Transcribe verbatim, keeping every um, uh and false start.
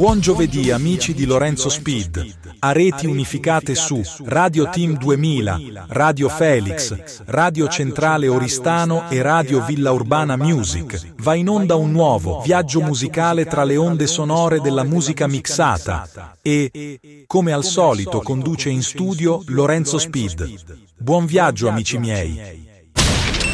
Buon giovedì amici di Lorenzo Speed, a reti unificate su Radio Team duemila, Radio Felix, Radio Centrale Oristano e Radio Villa Urbana Music. Va in onda un nuovo viaggio musicale tra le onde sonore della musica mixata e, come al solito, conduce in studio Lorenzo Speed. Buon viaggio amici miei.